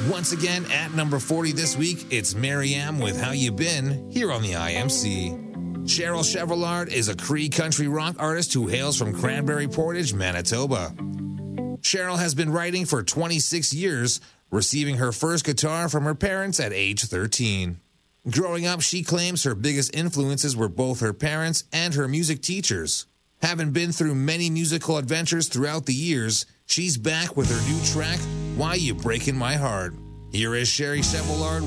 Once again, at number 40 this week, it's Marianne with How You Been here on the IMC. Cheryl Chevallard is a Cree country rock artist who hails from Cranberry Portage, Manitoba. Cheryl has been writing for 26 years, receiving her first guitar from her parents at age 13. Growing up, she claims her biggest influences were both her parents and her music teachers. Having been through many musical adventures throughout the years, she's back with her new track, Why You Breaking My Heart. Here is Sherry Chevallard